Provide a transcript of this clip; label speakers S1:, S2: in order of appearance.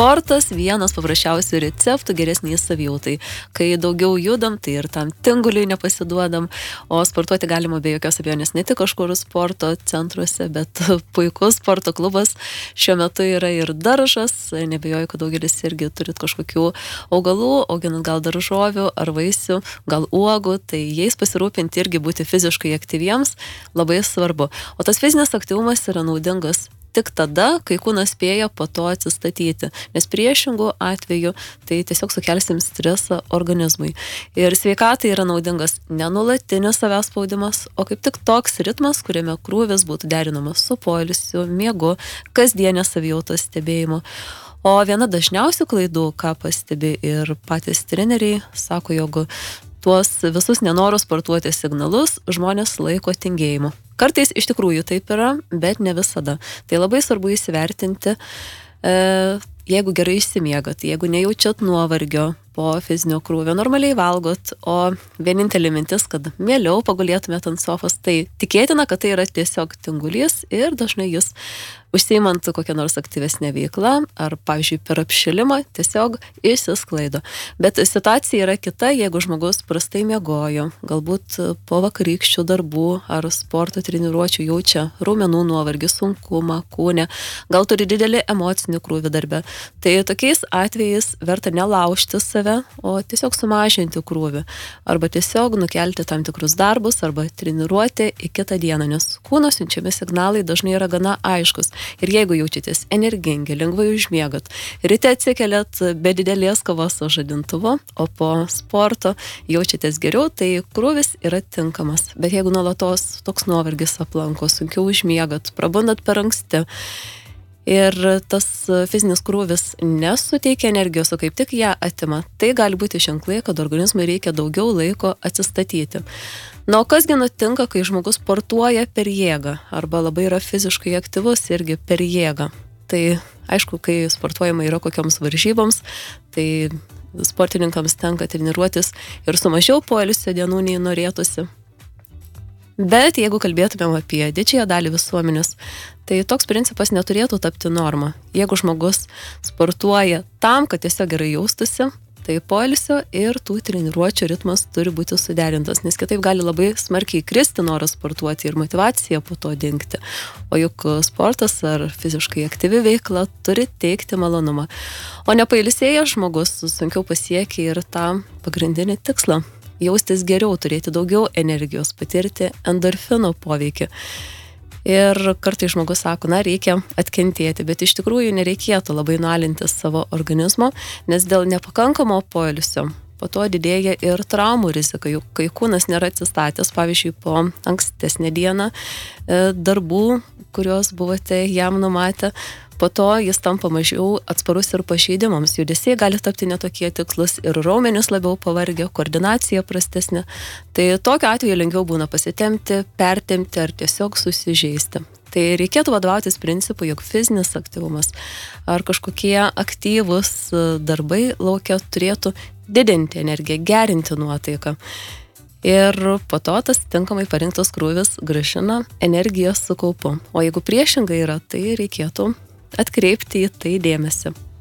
S1: sportas vienas paprasčiausių receptų geresniai savijautai. Kai daugiau judam, tai ir tam tinguliui nepasiduodam, o sportuoti galima be jokios abejonės ne tik kažkur sporto centruose, bet puikus sporto klubas šiuo metu yra ir daržas. Nebejoju, kad daugelis irgi turit kažkokių augalų, auginant gal daržovių ar vaisių, gal uogų, tai jais pasirūpinti irgi būti fiziškai aktyviems labai svarbu. O tas fizinis aktyvumas yra naudingas tik tada, kai kūnas spėja po to atsistatyti, nes priešingų atveju tai tiesiog sukelsim stresą organizmui. Ir sveikatai yra naudingas nenulatinis savęs spaudimas, o kaip tik toks ritmas, kuriame krūvis būtų derinamas su poilsiu, miegu, kasdienės savijautos stebėjimu. O viena dažniausių klaidų, ką pastebi ir patys treneriai, sako, jog tuos visus nenoro sportuoti signalus žmonės laiko tingėjimu. Kartais iš tikrųjų taip yra, bet ne visada. Tai labai svarbu įsivertinti, jeigu gerai išsimiegat, jeigu nejaučiat nuovargio po fizinio krūvio, normaliai valgot, o vienintelė mintis, kad mieliau pagulėtumėt ant sofos, tai tikėtina, kad tai yra tiesiog tingulys ir dažnai jis užsiimant kokią nors aktyvesnę veiklą ar, pavyzdžiui, per apšilimą tiesiog išsisklaido. Bet situacija yra kita, jeigu žmogus prastai miegojo, galbūt po vakarykščių darbų ar sporto treniruočių jaučia raumenų nuovargį, sunkumą kūne, gal turi didelį emocinį krūvį darbe. Tai tokiais atvejais verta nelaužti save, o tiesiog sumažinti krūvį arba tiesiog nukelti tam tikrus darbus arba treniruoti į kitą dieną, nes kūno siunčiami signalai dažnai yra gana aiškus. Ir jeigu jaučiatės energingi, lengvai užmiegat, ryte atsikeliat be didelės kavos su žadintuvu, o po sporto jaučiatės geriau, tai krūvis yra tinkamas. Bet jeigu nuolatos toks nuovargis aplanko, sunkiau užmiegat, prabundat per anksti ir tas fizinis krūvis nesuteikia energijos, o kaip tik ją atima, tai gali būti ženklai, kad organizmui reikia daugiau laiko atsistatyti. Na, o kasgi nutinka, kai žmogus sportuoja per jėgą arba labai yra fiziškai aktyvus irgi per jėgą? Tai aišku, kai sportuojama yra kokioms varžyboms, tai sportininkams tenka treniruotis ir su mažiau poilsio dienų nei norėtųsi. Bet jeigu kalbėtumėm apie didžiąją dalį visuomenės, tai toks principas neturėtų tapti norma. Jeigu žmogus sportuoja tam, kad tiesiog gerai jaustųsi, tai poilsio ir tų treniruočių ritmas turi būti suderintas, nes kitaip gali labai smarkiai kristi noras sportuoti ir motyvacija po to dingti. O juk sportas ar fiziškai aktyvi veikla turi teikti malonumą. O nepailsėjęs žmogus sunkiau pasiekia ir tą pagrindinį tikslą – jaustis geriau, turėti daugiau energijos, patirti endorfino poveikį. Ir kartais žmogus sako, reikia atkentėti, bet iš tikrųjų nereikėtų labai nualinti savo organizmo, nes dėl nepakankamo poilsio po to didėja ir traumų rizika, juk kai kūnas nėra atsistatęs, pavyzdžiui, po ankstesnę dieną darbų, kuriuos buvote jam numatę, po to jis tampa mažiau atsparus ir pažeidimams. Judesiai gali tapti netokie tikslus ir raumenys labiau pavargę, koordinacija prastesnė. Tai tokiu atveju lengviau būna pasitempti, pertempti ar tiesiog susižeisti. Tai reikėtų vadovautis principu, jog fizinis aktyvumas ar kažkokie aktyvūs darbai lauke turėtų didinti energiją, gerinti nuotaiką. Ir po to tas tinkamai parinktas krūvis grąžina energiją su kaupu. O jeigu priešingai yra, tai reikėtų atkreipti į tai dėmesį.